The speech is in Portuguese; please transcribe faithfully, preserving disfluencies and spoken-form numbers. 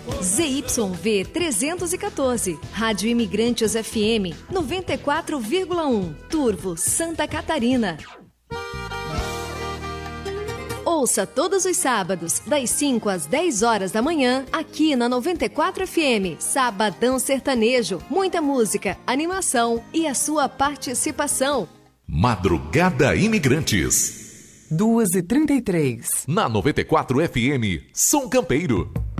Z Y V trezentos e quatorze, Rádio Imigrantes F M noventa e quatro vírgula um, Turvo, Santa Catarina. Ouça todos os sábados, das cinco às dez horas da manhã, aqui na noventa e quatro F M, Sabadão Sertanejo, muita música, animação e a sua participação. Madrugada Imigrantes. duas e trinta e três. Na noventa e quatro F M, Som Campeiro.